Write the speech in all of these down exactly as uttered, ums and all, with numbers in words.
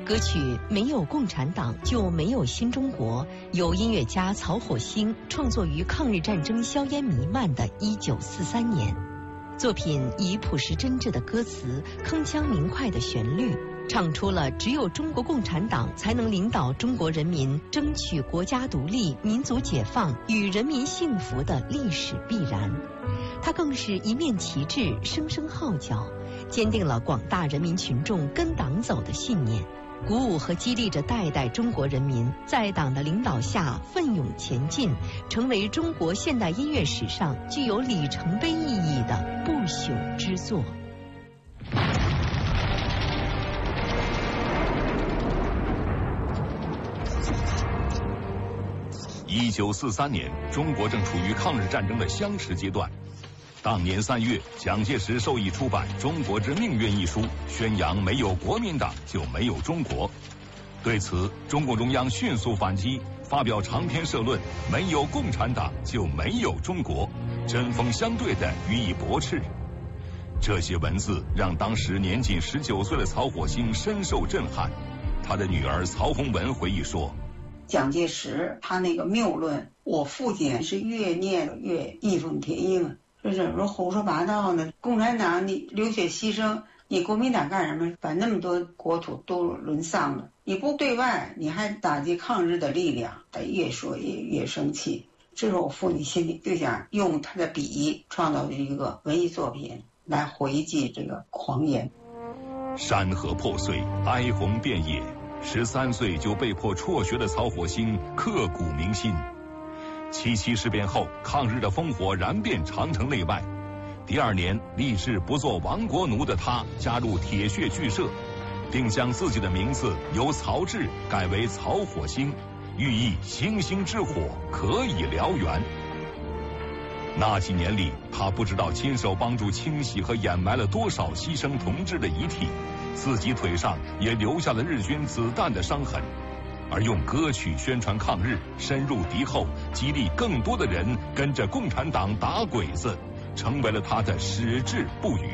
歌曲《没有共产党就没有新中国》由音乐家曹火星创作于抗日战争硝烟弥漫的一九四三年。作品以朴实真挚的歌词、铿锵明快的旋律，唱出了只有中国共产党才能领导中国人民争取国家独立、民族解放与人民幸福的历史必然。它更是一面旗帜，声声号角，坚定了广大人民群众跟党走的信念，鼓舞和激励着代代中国人民在党的领导下奋勇前进，成为中国现代音乐史上具有里程碑意义的不朽之作。 一九四三年，中国正处于抗日战争的相持阶段。当年三月，蒋介石授意出版《中国之命运》一书，宣扬没有国民党就没有中国。对此，中共中央迅速反击，发表长篇社论，没有共产党就没有中国，针锋相对地予以驳斥。这些文字让当时年仅十九岁的曹火星深受震撼。他的女儿曹洪文回忆说， 蒋介石他那个谬论，我父亲是越念越义愤填膺，这怎么胡说八道呢？共产党你流血牺牲，你国民党干什么？把那么多国土都沦丧了，你不对外，你还打击抗日的力量，他越说越越生气。这时候我父亲心里就想用他的笔创造一个文艺作品来回击这个狂言。 山河破碎，哀鸿遍野，十三岁就被迫辍学的曹火星刻骨铭心。七七事变后，抗日的烽火燃遍长城内外。第二年，立志不做亡国奴的他加入铁血剧社，并将自己的名字由曹志改为曹火星，寓意星星之火可以燎原。那几年里，他不知道亲手帮助清洗和掩埋了多少牺牲同志的遗体，自己腿上也留下了日军子弹的伤痕。而用歌曲宣传抗日，深入敌后，激励更多的人跟着共产党打鬼子，成为了他的矢志不渝。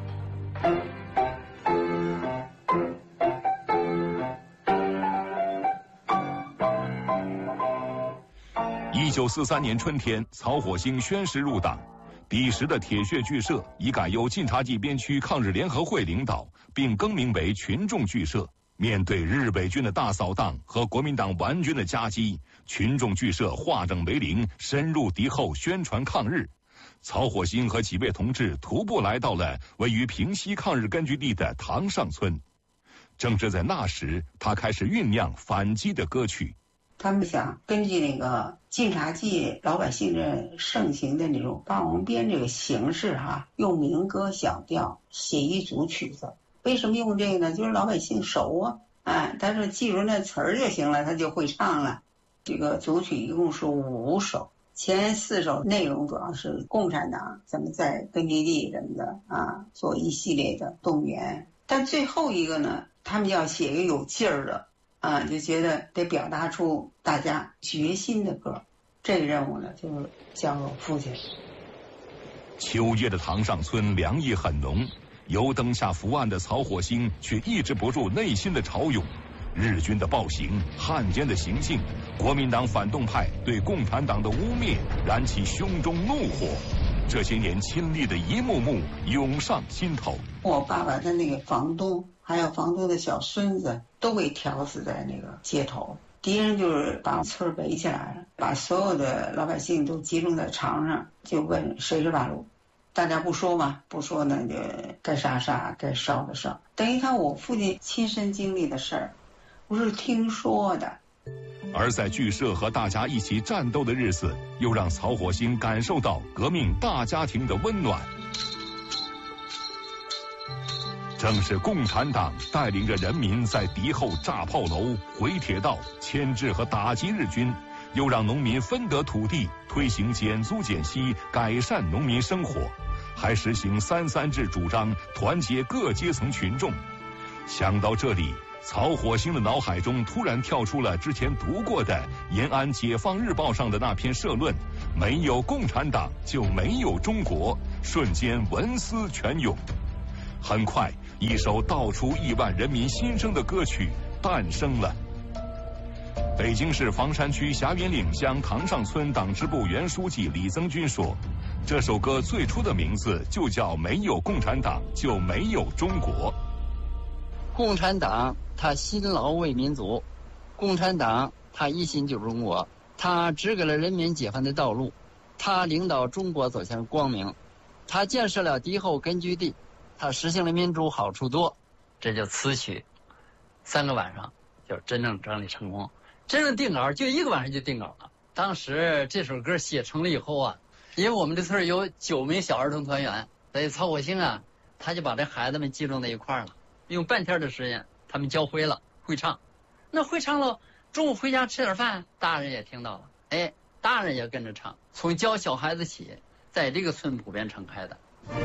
一九四三年春天，曹火星宣誓入党。彼时的铁血剧社已改由晋察冀边区抗日联合会领导，并更名为群众剧社。面对日伪军的大扫荡和国民党顽军的夹击，群众剧社化整为零，深入敌后宣传抗日。曹火星和几位同志徒步来到了位于平西抗日根据地的塘上村。正是在那时，他开始酝酿反击的歌曲。 他们想根据那个晋察冀老百姓的盛行的那种霸王鞭这个形式哈、啊，用民歌小调写一组曲子。为什么用这个呢？就是老百姓熟啊，哎，但是记住那词儿就行了，他就会唱了。这个组曲一共是五首，前四首内容主要是共产党怎么在根据地什么的啊，做一系列的动员。但最后一个呢，他们要写一个有劲儿的啊，就觉得得表达出大家决心的歌。这个任务呢，就是交给我父亲。 秋夜的塘上村凉意很浓。油灯下伏案的曹火星却抑制不住内心的潮涌，日军的暴行、汉奸的行径、国民党反动派对共产党的污蔑，燃起胸中怒火。这些年亲历的一幕幕涌上心头。 我爸爸的那个房东，还有房东的小孙子，都被挑死在那个街头。敌人就是把村围起来了，把所有的老百姓都集中在场上，就问谁是八路。大家不说嘛，不说呢就该杀杀，该烧的烧。等于看我父亲亲身经历的事儿，不是听说的。 而在剧社和大家一起战斗的日子，又让曹火星感受到革命大家庭的温暖。正是共产党带领着人民在敌后炸炮楼、毁铁道，牵制和打击日军，又让农民分得土地，推行减租减息，改善农民生活，还实行三三制主张，团结各阶层群众。想到这里，曹火星的脑海中突然跳出了之前读过的延安解放日报上的那篇社论，没有共产党就没有中国，瞬间文思泉涌。很快， 一首道出亿万人民心声的歌曲诞生了。北京市房山区霞云岭乡塘上村党支部原书记李增军说，这首歌最初的名字就叫没有共产党就没有中国。 共产党他辛劳为民族，共产党他一心救中国，他指给了人民解放的道路，他领导中国走向光明，他建设了敌后根据地，他实行了民主好处多。这就词曲三个晚上就真正整理成功，真正定稿就一个晚上就定稿了。当时这首歌写成了以后啊，因为我们这村有九名小儿童团员，所以曹火星啊他就把这孩子们集中在一块儿了，用半天的时间他们教会了会唱。那会唱了，中午回家吃点饭，大人也听到了，哎，大人也跟着唱，从教小孩子起，在这个村普遍传开的。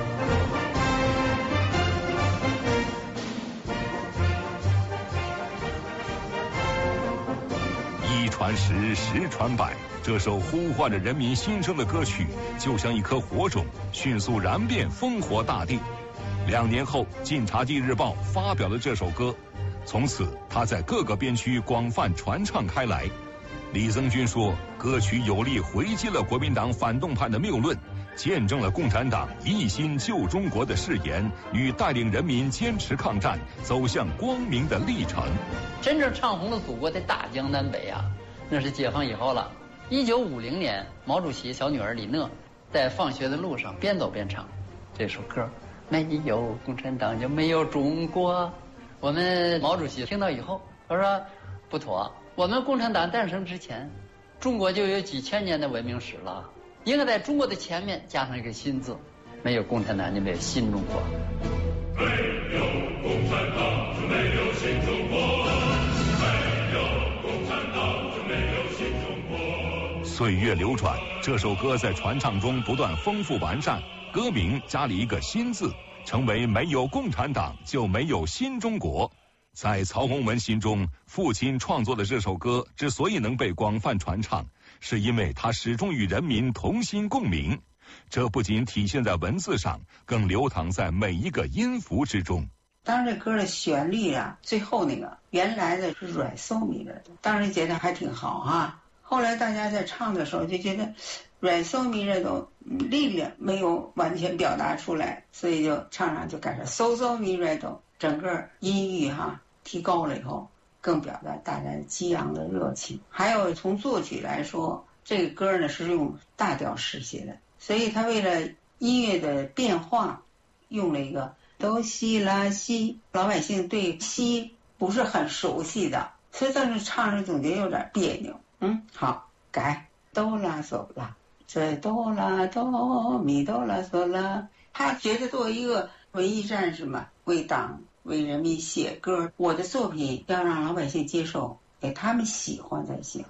一传十，十传百，这首呼唤着人民心声的歌曲，就像一颗火种，迅速燃遍烽火大地。两年后，《晋察冀日报》发表了这首歌，从此它在各个边区广泛传唱开来。李增军说，歌曲有力回击了国民党反动派的谬论，见证了共产党一心救中国的誓言与带领人民坚持抗战走向光明的历程。 真正唱红了祖国的大江南北啊，那是解放以后了。一九五零年，毛主席小女儿李讷在放学的路上边走边唱这首歌，没有共产党就没有中国。我们毛主席听到以后，他说不妥，我们共产党诞生之前，中国就有几千年的文明史了，应该在中国的前面加上一个新字，没有共产党就没有新中国。 没有共产党就没有新中国，没有共产党就没有新中国。 岁月流转，这首歌在传唱中不断丰富完善，歌名加了一个新字，成为没有共产党就没有新中国。在曹洪文心中，父亲创作的这首歌之所以能被广泛传唱，是因为他始终与人民同心共鸣。这不仅体现在文字上，更流淌在每一个音符之中。 当然这歌的旋律啊，最后那个原来的是软嗦咪的，当时觉得还挺好啊。后来大家在唱的时候就觉得软嗦咪的都力量没有完全表达出来，所以就唱上就改成嗦嗦咪瑞哆，整个音域哈提高了以后，更表达大家激昂的热情。还有从作曲来说，这个歌呢是用大调式写的，所以他为了音乐的变化，用了一个哆西拉西，老百姓对西不是很熟悉的，所以当时唱着总觉得有点别扭。嗯，好，改哆啦嗦啦，这哆啦哆咪哆啦嗦啦。他觉得作为一个文艺战士嘛，为党为人民写歌，我的作品要让老百姓接受，给他们喜欢才行。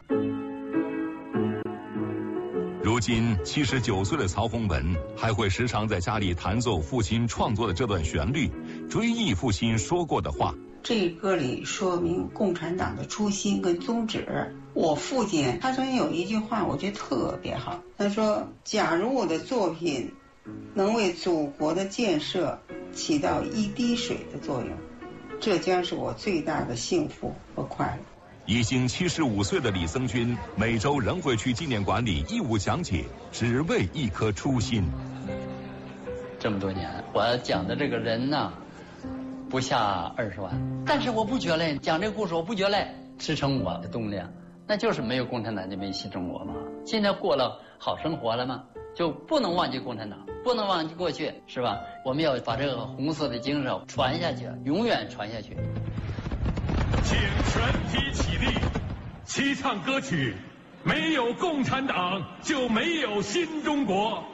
如今七十九岁的曹洪文还会时常在家里弹奏父亲创作的这段旋律，追忆父亲说过的话。 这歌里说明共产党的初心跟宗旨。我父亲他曾经有一句话我觉得特别好，他说，假如我的作品能为祖国的建设起到一滴水的作用，这将是我最大的幸福和快乐。 已经七十五岁的李增军每周仍会去纪念馆里义务讲解，只为一颗初心。 这么多年我讲的这个人呢不下二十万，但是我不觉累，讲这个故事我不觉累，支撑我的动力那就是没有共产党就没新中国嘛。现在过了好生活了吗？就不能忘记共产党，不能忘记过去，是吧？我们要把这个红色的精神传下去，永远传下去。 请全体起立，齐唱歌曲，没有共产党就没有新中国。